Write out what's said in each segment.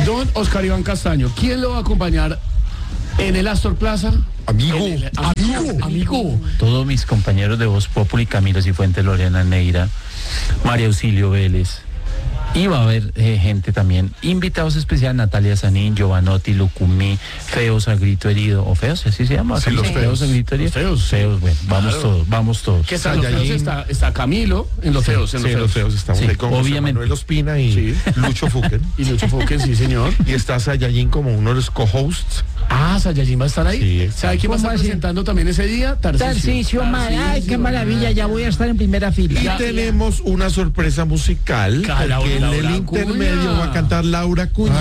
Don Oscar Iván Castaño, ¿quién lo va a acompañar en el Astor Plaza? Amigo. Todos mis compañeros de Voz Populi, Camilo Cifuentes, Lorena Neira, María Auxilio Vélez. Y va a haber gente también, invitados especiales, Natalia Sanín, Giovanotti, Lucumí, Feos a Grito Herido, o Feos, así se llama. Sí, los Feos a Grito Herido. Feos, bueno, vamos todos. ¿Qué tal? Los Feos está Camilo en los Feos. En los Feos estamos ahí con José Manuel Ospina y Lucho Fuquen. Y Lucho Fuquen, sí, señor. Y está Sayayin como uno de los co-hosts. Ah, Sayayin va a estar ahí. Sí, ¿Sabe quién va a estar presentando también ese día? Tarcisio. Ay, qué maravilla, ya voy a estar en primera fila. Y tenemos una sorpresa musical, porque en el intermedio va a cantar Laura Cuña.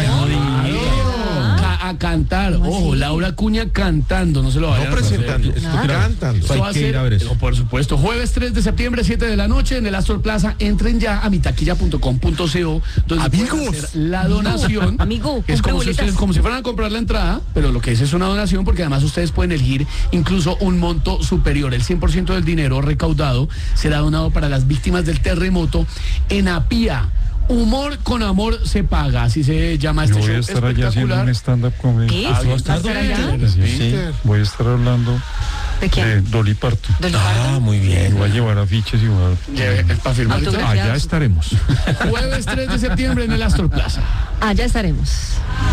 A cantar, ojo, Laura Cuña cantando, no se lo vayan No presentando, cantando. Eso va a ser, por supuesto, jueves 3 de septiembre, 7 de la noche, en el Astor Plaza. Entren ya a mitaquilla.com.co, donde pueden hacer la donación. Es como si ustedes, como si fueran a comprar la entrada, pero lo que es una donación, porque además ustedes pueden elegir incluso un monto superior. El 100% del dinero recaudado será donado para las víctimas del terremoto en Apía. Humor con amor se paga, así se llama este show espectacular. Voy a estar allá haciendo un stand-up comedy. ¿Qué? ¿Va a estar allá? Sí, voy a estar hablando ¿De quién? de Dolly Parton. Muy Y bien. voy a llevar afiches y voy a... Para firmar. Allá estaremos. Jueves 3 de septiembre en el Astor Plaza. Allá estaremos.